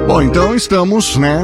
Bom, então estamos, né,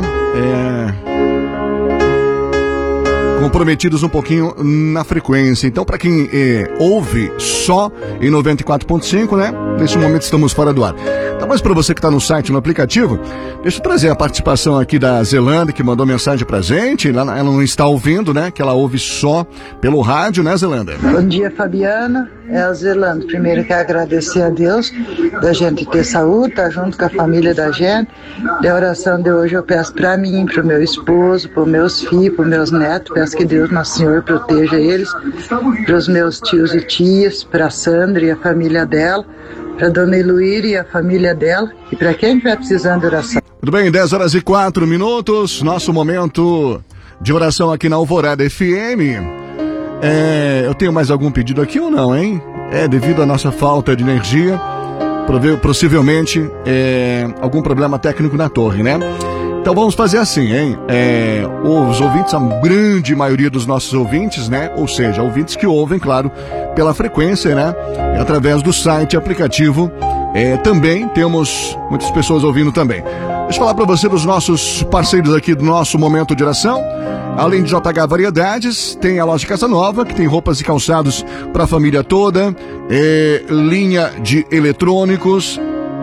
comprometidos um pouquinho na frequência. Então, para quem ouve só em 94.5, né, nesse momento estamos fora do ar. Então, mas para você que está no site, no aplicativo, deixa eu trazer a participação aqui da Zelanda, que mandou mensagem pra gente. Ela não está ouvindo, né, que ela ouve só pelo rádio, né, Zelanda? Bom dia, Fabiana. É a Zelanda. Primeiro quero agradecer a Deus da gente ter saúde, tá junto com a família da gente. Da oração de hoje eu peço para mim, pro meu esposo, pros meus filhos, pros meus netos. Peço que Deus, Nosso Senhor, proteja eles. Pros meus tios e tias, pra Sandra e a família dela, pra Dona Eluíra e a família dela, e para quem estiver precisando de oração. Tudo bem, 10h04, nosso momento de oração aqui na Alvorada FM. Eu tenho mais algum pedido aqui ou não, hein? Devido à nossa falta de energia, possivelmente algum problema técnico na torre, né? Então vamos fazer assim, hein? Os ouvintes, a grande maioria dos nossos ouvintes, né? Ou seja, ouvintes que ouvem, claro, pela frequência, né? Através do site, aplicativo. Também temos muitas pessoas ouvindo também. Deixa eu falar para você dos nossos parceiros aqui do nosso Momento de Oração. Além de JH Variedades, tem a loja Casa Nova, que tem roupas e calçados para a família toda. Linha de eletrônicos,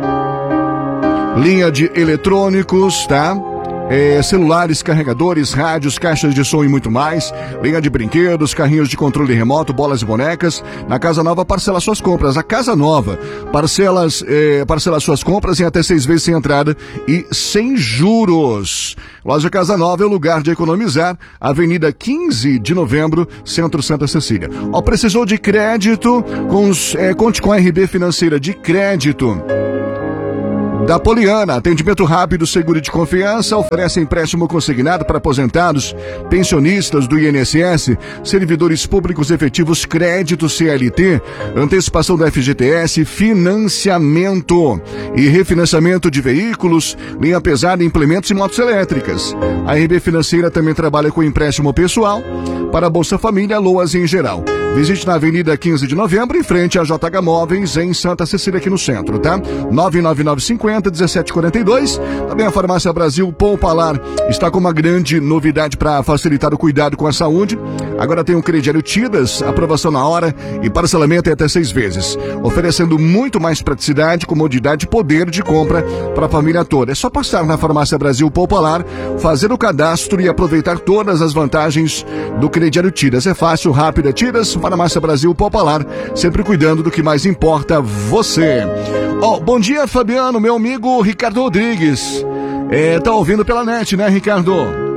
tá? Celulares, carregadores, rádios, caixas de som e muito mais. Linha de brinquedos, carrinhos de controle remoto, bolas e bonecas. Na Casa Nova, parcela suas compras. A Casa Nova parcela suas compras em até 6 vezes sem entrada e sem juros. Loja Casa Nova é o lugar de economizar. Avenida 15 de Novembro, Centro Santa Cecília. Precisou de crédito? Conte com a RB Financeira de Crédito da Poliana. Atendimento rápido, seguro e de confiança. Oferece empréstimo consignado para aposentados, pensionistas do INSS, servidores públicos efetivos, crédito CLT, antecipação da FGTS, financiamento e refinanciamento de veículos, linha pesada, implementos e motos elétricas. A RB Financeira também trabalha com empréstimo pessoal para a Bolsa Família, LOAS em geral. Visite na Avenida 15 de Novembro, em frente à JH Móveis, em Santa Cecília, aqui no centro, tá? 99950-1742. Também a Farmácia Brasil Poupalar está com uma grande novidade para facilitar o cuidado com a saúde. Agora tem o crediário Tidas, aprovação na hora e parcelamento em até 6 vezes, oferecendo muito mais praticidade, comodidade e poder de compra para a família toda. É só passar na Farmácia Brasil Poupalar, fazer o cadastro e aproveitar todas as vantagens do crediário Tidas. É fácil, rápido, é Tidas, Farmácia Brasil Popular, sempre cuidando do que mais importa a você. Bom dia, Fabiano, meu amigo Ricardo Rodrigues. Tá ouvindo pela net, né, Ricardo?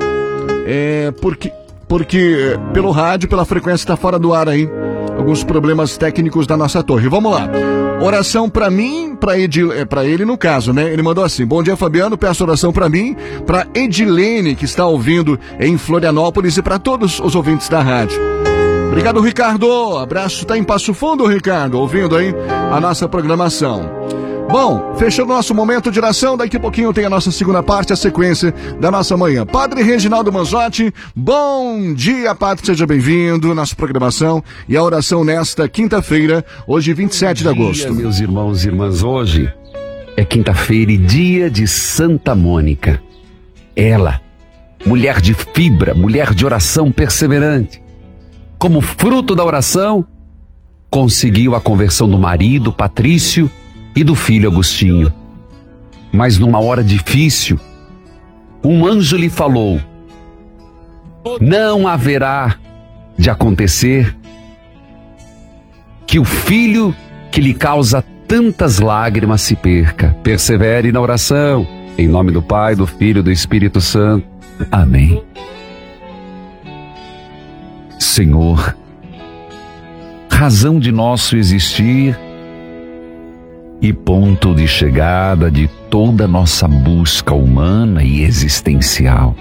Porque pelo rádio, pela frequência, tá fora do ar aí. Alguns problemas técnicos da nossa torre. Vamos lá. Oração pra mim, pra ele no caso, né? Ele mandou assim: bom dia, Fabiano, peço oração pra mim, pra Edilene, que está ouvindo em Florianópolis, e pra todos os ouvintes da rádio. Obrigado, Ricardo. Abraço, tá em Passo Fundo, Ricardo, ouvindo aí a nossa programação. Bom, fechando o nosso momento de oração, daqui a pouquinho tem a nossa segunda parte, a sequência da nossa manhã. Padre Reginaldo Manzotti, bom dia, Padre, seja bem-vindo à nossa programação e a oração nesta quinta-feira, hoje 27 de agosto. Bom dia, meus irmãos e irmãs, hoje é quinta-feira e dia de Santa Mônica. Ela, mulher de fibra, mulher de oração perseverante, como fruto da oração, conseguiu a conversão do marido, Patrício, e do filho Agostinho. Mas numa hora difícil, um anjo lhe falou: não haverá de acontecer que o filho que lhe causa tantas lágrimas se perca. Persevere na oração, em nome do Pai, do Filho e do Espírito Santo. Amém. Senhor, razão de nosso existir e ponto de chegada de toda nossa busca humana e existencial.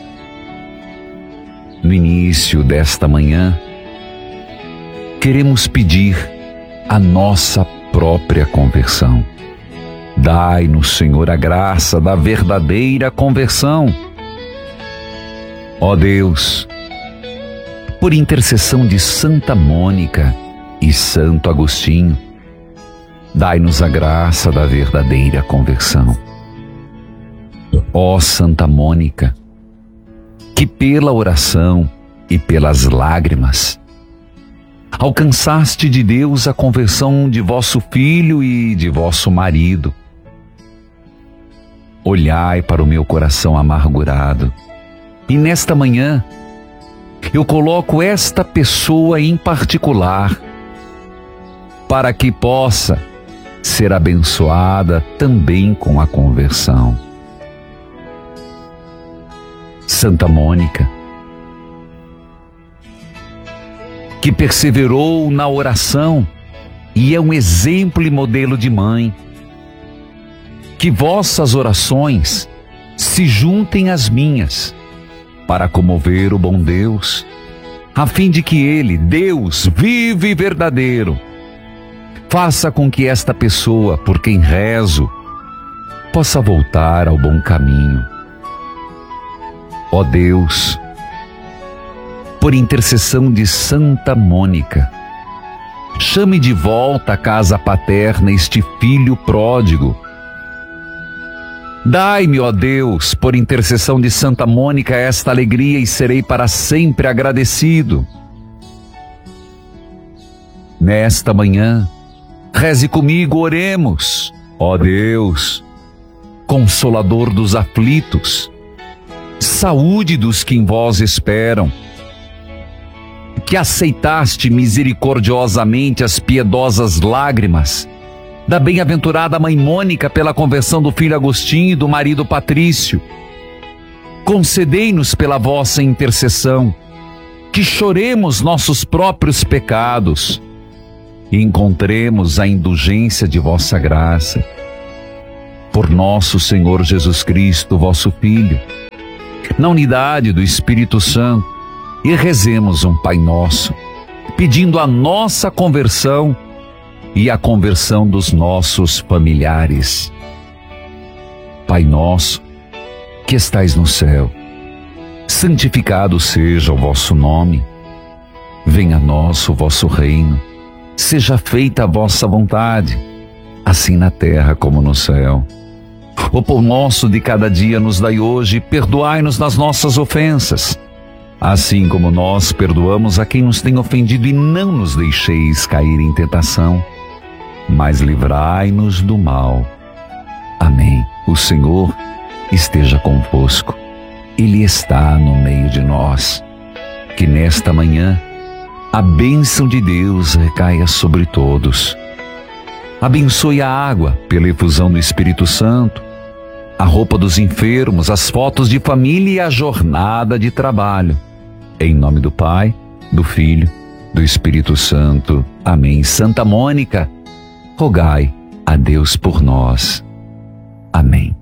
No início desta manhã, queremos pedir a nossa própria conversão. Dai-nos, Senhor, a graça da verdadeira conversão. Ó Deus, por intercessão de Santa Mônica e Santo Agostinho, dai-nos a graça da verdadeira conversão. Ó Santa Mônica, que pela oração e pelas lágrimas alcançaste de Deus a conversão de vosso filho e de vosso marido. Olhai para o meu coração amargurado, e nesta manhã eu coloco esta pessoa em particular para que possa ser abençoada também com a conversão. Santa Mônica, que perseverou na oração e é um exemplo e modelo de mãe, que vossas orações se juntem às minhas para comover o bom Deus, a fim de que Ele, Deus vivo e verdadeiro, faça com que esta pessoa, por quem rezo, possa voltar ao bom caminho. Ó Deus, por intercessão de Santa Mônica, chame de volta à casa paterna este filho pródigo. Dai-me, ó Deus, por intercessão de Santa Mônica, esta alegria e serei para sempre agradecido. Nesta manhã, reze comigo, oremos. Ó Deus, Consolador dos aflitos, saúde dos que em vós esperam, que aceitaste misericordiosamente as piedosas lágrimas da bem-aventurada mãe Mônica pela conversão do filho Agostinho e do marido Patrício. Concedei-nos pela vossa intercessão que choremos nossos próprios pecados e encontremos a indulgência de vossa graça. Por nosso Senhor Jesus Cristo, vosso Filho, na unidade do Espírito Santo, e rezemos um Pai Nosso, pedindo a nossa conversão e a conversão dos nossos familiares. Pai nosso, que estais no céu, santificado seja o vosso nome. Venha a nós o vosso reino. Seja feita a vossa vontade, assim na terra como no céu. O pão nosso de cada dia nos dai hoje, perdoai-nos nas nossas ofensas, assim como nós perdoamos a quem nos tem ofendido, e não nos deixeis cair em tentação, mas livrai-nos do mal. Amém. O Senhor esteja convosco. Ele está no meio de nós. Que nesta manhã a bênção de Deus recaia sobre todos. Abençoe a água pela efusão do Espírito Santo, a roupa dos enfermos, as fotos de família e a jornada de trabalho. Em nome do Pai, do Filho, do Espírito Santo. Amém. Santa Mônica, rogai a Deus por nós. Amém.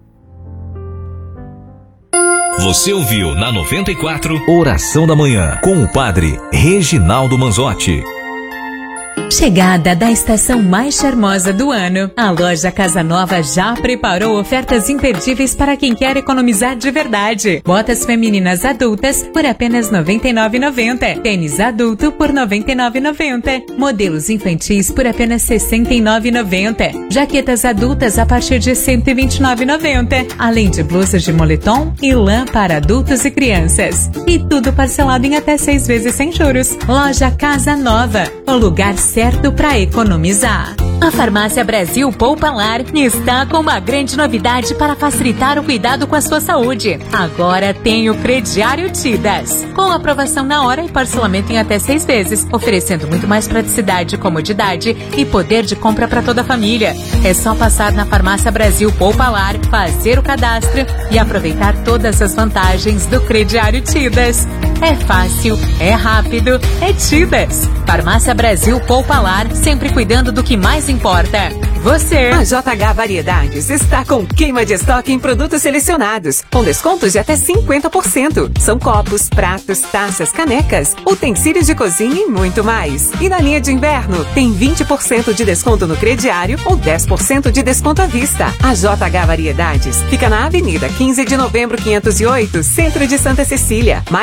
Você ouviu na 94 Oração da Manhã com o Padre Reginaldo Manzotti. Chegada da estação mais charmosa do ano, a loja Casa Nova já preparou ofertas imperdíveis para quem quer economizar de verdade. Botas femininas adultas por apenas R$ 99,90. Tênis adulto por R$ 99,90. Modelos infantis por apenas R$ 69,90. Jaquetas adultas a partir de R$ 129,90. Além de blusas de moletom e lã para adultos e crianças. E tudo parcelado em até 6 vezes sem juros. Loja Casa Nova, o lugar certo para economizar. A Farmácia Brasil Poupa Lar está com uma grande novidade para facilitar o cuidado com a sua saúde. Agora tem o Crediário Tidas, com aprovação na hora e parcelamento em até 6 vezes, oferecendo muito mais praticidade, comodidade e poder de compra para toda a família. É só passar na Farmácia Brasil Poupa Lar, fazer o cadastro e aproveitar todas as vantagens do Crediário Tidas. É fácil, é rápido, é Tidas. Farmácia Brasil Poupa Lar, sempre cuidando do que mais importa. Você. A JH Variedades está com queima de estoque em produtos selecionados, com descontos de até 50%. São copos, pratos, taças, canecas, utensílios de cozinha e muito mais. E na linha de inverno, tem 20% de desconto no crediário ou 10% de desconto à vista. A JH Variedades fica na Avenida 15 de Novembro 508, Centro de Santa Cecília. Mais informações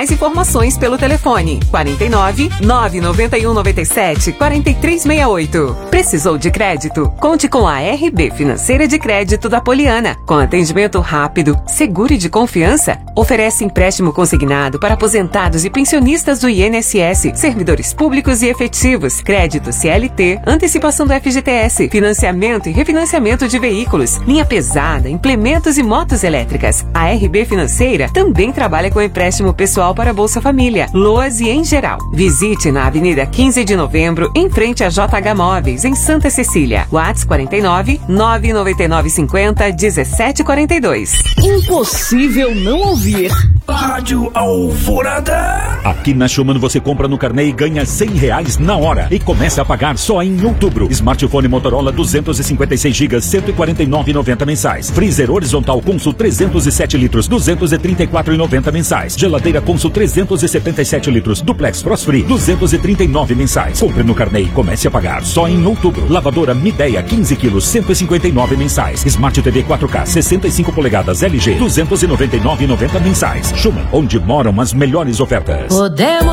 Informações pelo telefone 49 991 97 4368. Precisou de crédito? Conte com a RB Financeira de Crédito da Poliana. Com atendimento rápido, seguro e de confiança, oferece empréstimo consignado para aposentados e pensionistas do INSS, servidores públicos e efetivos, crédito CLT, antecipação do FGTS, financiamento e refinanciamento de veículos, linha pesada, implementos e motos elétricas. A RB Financeira também trabalha com empréstimo pessoal para Bolsa Família, LOAS e em geral. Visite na Avenida 15 de Novembro, em frente a JH Móveis, em Santa Cecília. WhatsApp 49 999 50 1742. Impossível não ouvir. Rádio Alvorada. Aqui na Schumann você compra no carnê e ganha R$100 na hora e começa a pagar só em outubro. Smartphone Motorola 256 GB, R$ 149,90 mensais. Freezer horizontal Consul 307 litros, R$ 234,90 mensais. Geladeira Consul 377 litros, Duplex Frost Free, R$ 239 mensais. Compre no carnê e comece a pagar só em outubro. Lavadora Midea 15 quilos, R$ 159 mensais. Smart TV 4K 65 polegadas LG, R$ 299,90 mensais. Schumann, onde moram as melhores ofertas. Podemos